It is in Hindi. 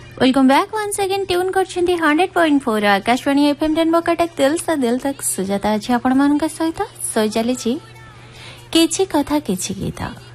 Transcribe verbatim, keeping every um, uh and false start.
Welcome back once again tune करछंती hundred point four Akashvani FM rainbow Cuttack दिल से दिल तक सुजाता अछि आपण मानक सहित सो चलीछि किछि कथा किछि गीत।